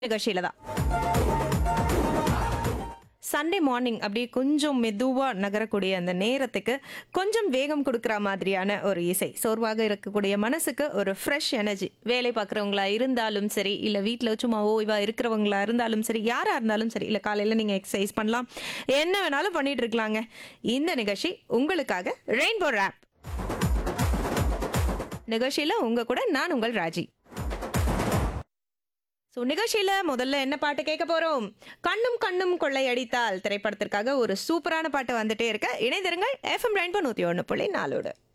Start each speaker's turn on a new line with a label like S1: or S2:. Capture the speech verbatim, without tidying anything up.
S1: நிகழ்ச்சியில தான். Sunday morning அப்படியே கொஞ்சம் மெதுவா நகரக்கூடிய அந்த நேரத்துக்கு கொஞ்சம் வேகம் கொடுக்குற மாதிரியான ஒரு இசை. சோர்வாக இருக்கக்கூடிய மனசுக்கு ஒரு ஃப்ரெஷ் எனர்ஜி. வேலை பார்க்குறவங்களா இருந்தாலும் சரி, இல்ல வீட்ல சும்மா ஓய்வா இருக்கிறவங்களா இருந்தாலும் சரி, யாரா இருந்தாலும் சரி, இல்ல காலையில நீங்க எக்ஸர்சைஸ் பண்ணலாம். என்ன வேணாலும் பண்ணிட்டு இருக்கலாங்க. இந்த நிகழ்ச்சி உங்களுக்காக ரெயின்போ ராப். நிகழ்ச்சியில உங்க கூட நான் உங்கள் ராஜி. ஸோ நிகழ்ச்சியில முதல்ல என்ன பாட்டு கேட்க போறோம்? கண்ணும் கண்ணும் கொள்ளையடித்தால் திரைப்படத்திற்காக ஒரு சூப்பரான பாட்டு வந்துட்டே இருக்கு. இணைந்திருங்கள் எஃப்எம் ரெயின்போ நூத்தி ஒன்று புள்ளி நாலோடு.